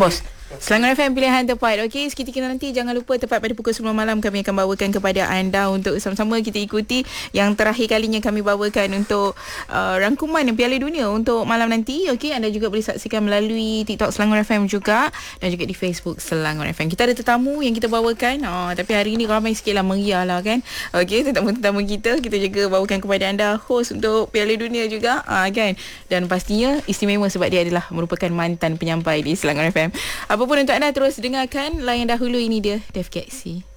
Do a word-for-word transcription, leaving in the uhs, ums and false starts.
bos. Selangor F M pilihan tepat. Okey, seketika nanti jangan lupa tepat pada pukul sepuluh malam kami akan bawakan kepada anda untuk sama-sama kita ikuti yang terakhir kalinya kami bawakan untuk uh, rangkuman Piala Dunia untuk malam nanti. Okey, anda juga boleh saksikan melalui TikTok Selangor F M juga dan juga di Facebook Selangor F M. Kita ada tetamu yang kita bawakan. Oh, tapi hari ni ramai sikit lah, meriah lah kan. Okey, tetamu-tetamu kita kita juga bawakan kepada anda host untuk Piala Dunia juga, uh, kan. Dan pastinya istimewa sebab dia adalah merupakan mantan penyampai di Selangor F M. Apapun untuk anda, terus dengarkan layan dahulu ini dia Def Galaxy.